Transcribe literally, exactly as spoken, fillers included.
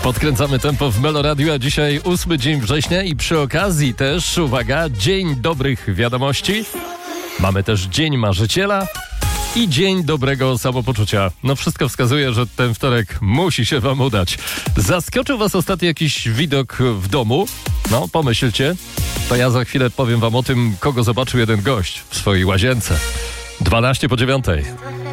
Podkręcamy tempo w Melo Radio, a dzisiaj ósmy dzień września i przy okazji też, uwaga, dzień dobrych wiadomości. Mamy też dzień marzyciela i dzień dobrego samopoczucia. No wszystko wskazuje, że ten wtorek musi się wam udać. Zaskoczył was ostatnio jakiś widok w domu? No, pomyślcie. To ja za chwilę powiem wam o tym, kogo zobaczył jeden gość w swojej łazience. dwanaście po dziewiątej.